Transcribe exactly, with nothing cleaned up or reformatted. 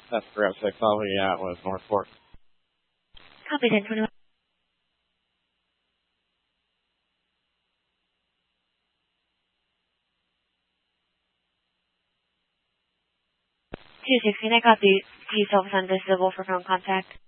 That's correct. six, all we got was North Fork. Copy ten twenty-one. two sixteen, I got the T cell is unvisible for phone contact.